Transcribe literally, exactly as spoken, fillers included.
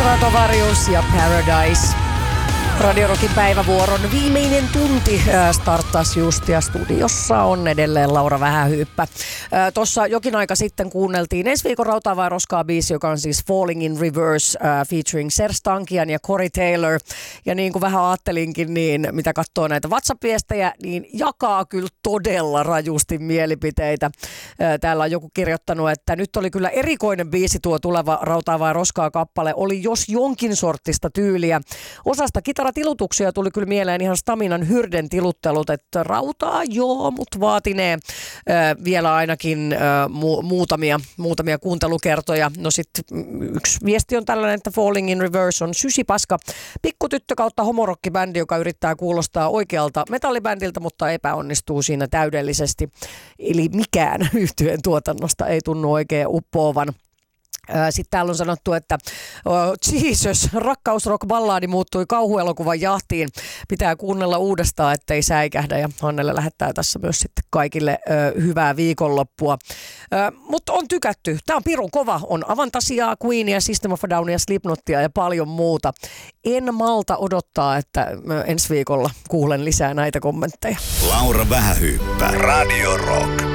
Stratovarius ja Paradise. Radio Rockin päivävuoron viimeinen tunti starttasi just ja studiossa on edelleen Laura Vähähyyppä. Tuossa jokin aika sitten kuunneltiin ensi viikon Rautaa vai roskaa -biisi, joka on siis Falling in Reverse uh, featuring Serj Tankian ja Corey Taylor. Ja niin kuin vähän ajattelinkin, niin mitä katsoo näitä WhatsApp-viestejä, niin jakaa kyllä todella rajusti mielipiteitä. Täällä on joku kirjoittanut, että nyt oli kyllä erikoinen biisi tuo tuleva Rautaa vai roskaa -kappale. Oli jos jonkin sorttista tyyliä. Osasta tilutuksia tuli kyllä mieleen ihan Staminan Hyrden tiluttelut, että rautaa joo, mutta vaatinee äh, vielä ainakin äh, mu- muutamia, muutamia kuuntelukertoja. No sitten yksi viesti on tällainen, että Falling in Reverse on sysipaska pikkutyttö kautta homorokkibändi, joka yrittää kuulostaa oikealta metallibändiltä, mutta epäonnistuu siinä täydellisesti. Eli mikään yhtyeen tuotannosta ei tunnu oikein uppoavan. Sitten täällä on sanottu, että oh, Jesus, rakkausrock-ballaadi muuttui kauhuelokuvan jahtiin. Pitää kuunnella uudestaan, ettei säikähdä. Ja Hannelle lähettää tässä myös sitten kaikille ö, hyvää viikonloppua. Mutta on tykätty. Tämä on pirun kova. On Avantasiaa, Queenia, System of a Downia, Slipknotia ja paljon muuta. En malta odottaa, että ensi viikolla kuulen lisää näitä kommentteja. Laura Vähähyyppä, Radio Rock.